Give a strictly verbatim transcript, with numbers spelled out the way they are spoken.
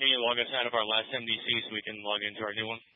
Can you log us out of our last M D C so we can log into our new one?